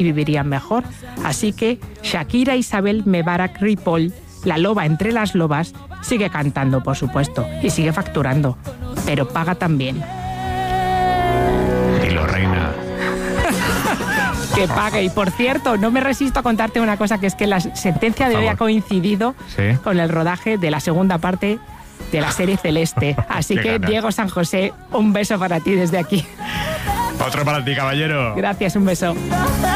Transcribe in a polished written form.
y vivirían mejor. Así que Shakira Isabel Mebarak Ripoll, la loba entre las lobas, sigue cantando, por supuesto, y sigue facturando, pero paga también. Dilo, reina. Que pague. Y por cierto, no me resisto a contarte una cosa, que es que la sentencia de hoy ha coincidido con el rodaje de la segunda parte de la serie Celeste. Así que, ganas. Diego San José, un beso para ti desde aquí. Otro para ti, caballero. Gracias, un beso.